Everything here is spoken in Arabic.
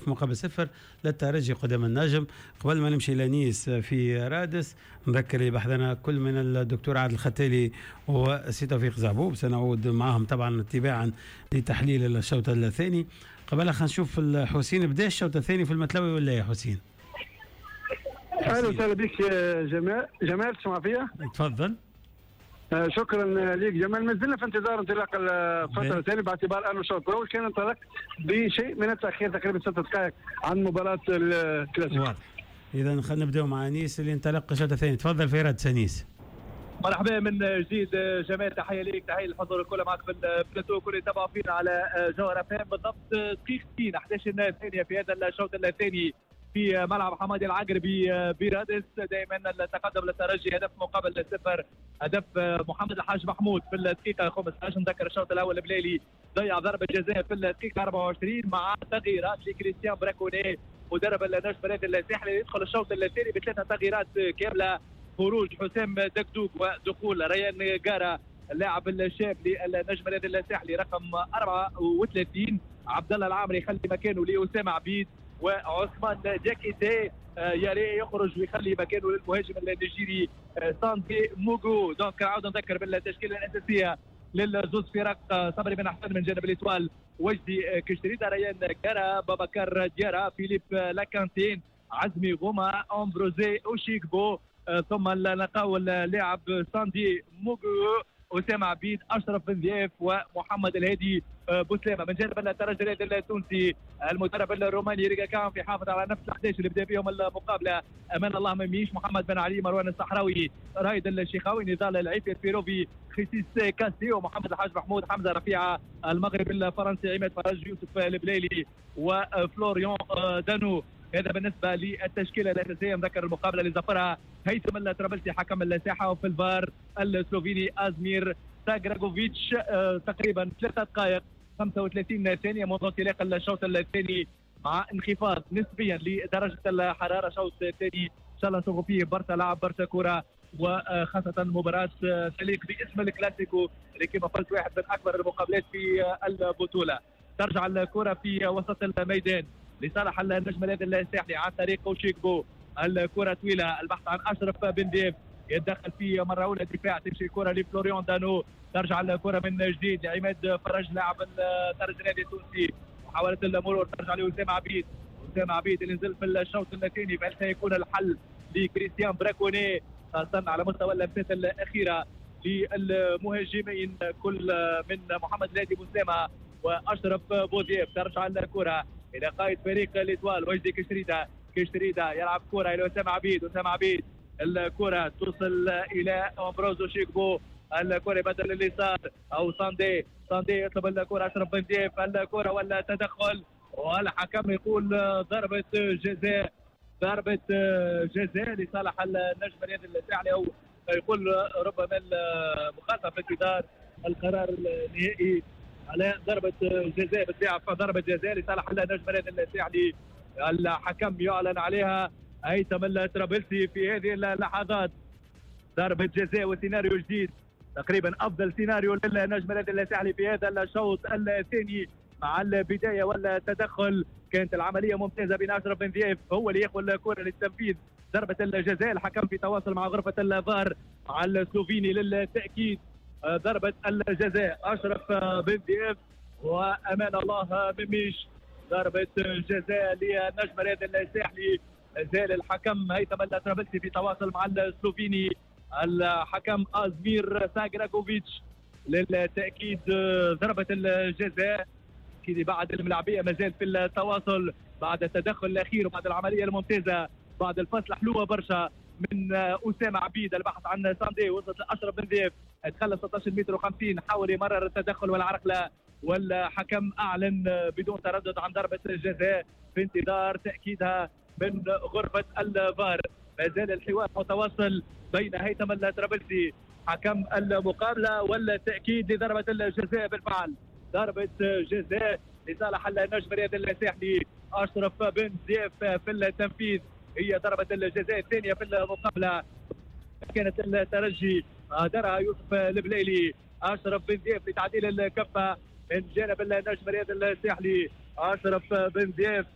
هدف مقابل صفر للترجي قدام النجم. قبل ما نمشي لنيس في رادس نذكر اللي بحثنا كل من الدكتور عادل الختالي وسي توفيق زعبوب، سنعود معهم طبعا اتباعا لتحليل الشوط الثاني. قبلها خلينا نشوف حسين، بدا الشوط الثاني في المتلوي ولا يا حسين؟ اهلا وسهلا بك جمال تسمع فيها؟ تفضل. شكرا لك جمال. ما زلنا في انتظار انطلاق الفتره الثانيه باعتبار انه الشوط الاول كان انطلق بشيء من التاخير تقريبا 6 دقائق عن مباراه الكلاسيكو. واضح. اذا خلينا نبداو مع انيس اللي انطلق الشوط الثاني. تفضل في رد انيس. مرحبا من جديد جمال، تحيه ليك، تحيه للحضور الكل معك في البلاتو كل يتابعوا فينا على جوهر FM. بالضبط دقيقتين 11 ثانيه في هذا الشوط الثاني في ملعب حمادي العقربي برادس. دائما التقدم للترجي هدف مقابل صفر، هدف محمد الحاج محمود في الدقيقه 15. نذكر الشوط الاول البليلي ضيع ضربه جزاء في الدقيقه 24 مع تغييرات لكريستيان براكوني مدرب النجم بلاد الساحلي. يدخل الشوط الثاني بثلاثه تغييرات كامله، خروج حسام دكدوك ودخول ريان جارا اللاعب الشاب للنجم بلاد الساحلي رقم 34. عبد الله العامري يخلي مكانه لأسامة عبيد، وعثمان جاكيتي ياري يخرج ويخلي مكانه للمهاجم النيجيري ساندي موغو. دونك نعاود نذكر بالتشكيله الاساسيه للزوز فرق: صبري بن حسن من جانب الاتوال، وجدي كشريدا، ريان كارا، بابكر ديارا، فيليب لاكانتين، عزمي غوما، امبروزي اوشيكبو، ثم نلقاو اللاعب ساندي موغو، أسامة عبيد، أشرف بن ضياف، ومحمد الهادي بوسلامة. من جانب الترجي التونسي المدرب الروماني ريغا كان في حافظ على نفس ال11 اللي بدا بهم المقابله: امان الله مميش، محمد بن علي، مروان الصحراوي، رايد الشيخاوي، نضال العيفي، الفيروفي، خيسيس كاسي، ومحمد الحاج محمود، حمزه رفيعه، المغرب الفرنسي عماد فرج، يوسف البليلي، وفلوريون دانو. هذا بالنسبه للتشكيله الاساسيه. مذكر المقابله اللي ظفرها هيثم الطرابلسي حكم الساحه، وفي الفار السلوفيني ازمير ساغراغوفيتش. تقريبا 3 دقائق 35 ثانيه منذ انطلاق الشوط الثاني، مع انخفاض نسبيا لدرجه الحراره. الشوط الثاني ان شاء الله نشوفوا فيه برشا لعب، برشا كره، وخاصه مباراه تليق باسم الكلاسيكو اللي كما قلت واحد من اكبر المقابلات في البطوله. ترجع الكره في وسط الميدان لصالح النجم الساحلي عن طريق اوشيكبو. الكره طويله، البحث عن اشرف بن ديف، يتدخل في مره اولى الدفاع، تمشي الكره لفلوريون دانو، ترجع الكره من جديد لعماد فرج لاعب الترجي النادي التونسي، محاوله المرور، ترجع لأسامة عبيد. أسامة عبيد اللي نزل في الشوط الثاني، فهل سيكون الحل لكريستيان براكوني خاصه على مستوى اللمسات الاخيره للمهاجمين كل من محمد الهادي بوسلامه واشرف بوذيف. ترجع الكره الى قائد فريق الاتوال وجدي كشريدا يلعب كره الى اسامه عبيد. اسامه عبيد، الكره توصل الى امبروزو شيكبو، الكره بدل اليسار او ساندي يطلب الكره اشرف بن ديف، الكره ولا تدخل، والحكم يقول ضربه جزاء لصالح النجم الرياضي الساحلي، او يقول ربما المخالفه في انتظار القرار النهائي على ضربه جزاء، بالطبع ضربه جزاء لصالح النجم الرياضي الساحلي. الحكم يعلن عليها هيثم الطرابلسي في هذه اللحظات. ضربه جزاء وسيناريو جديد، تقريبا افضل سيناريو للنجم الرياضي الساحلي في هذا الشوط الثاني. مع البدايه والتدخل كانت العمليه ممتازه بين اشرف بن ضياف، هو اللي ياخذ الكره للتنفيذ ضربه الجزاء. الحكم في تواصل مع غرفه الفار مع السلوفيني للتاكيد ضربه الجزاء اشرف بن ضياف وامان الله مميش. ضربه جزاء للنجم الرياضي الساحلي. زال الحكم هيثم الطرابلسي في تواصل مع السلوفيني، الحكم ازمير ساغراغوفيتش للتاكيد ضربه الجزاء. كده بعد الملاعبيه ما زال في التواصل بعد التدخل الاخير وبعد العمليه الممتازه بعد الفصل حلوه برشا من اسامه عبيد. البحث عن ساندي، وصلت لاشرف بن ضياف، تخلى 16 متر و50، حاول يمرر التدخل والعرقله، والحكم اعلن بدون تردد عن ضربه الجزاء في انتظار تاكيدها من غرفه الفار. ما زال الحوار متواصل بين هيثم الطرابلسي حكم المقابله والتاكيد لضربه الجزاء. بالفعل ضربه جزاء لصالح النجم الرياضي الساحلي اشرف بن ضياف في التنفيذ، هي ضربه الجزاء الثانيه في المقابله. كانت الترجي درها يوسف البليلي، اشرف بن ضياف لتعديل الكفه من جانب النجم الرياضي الساحلي. اشرف بن ضياف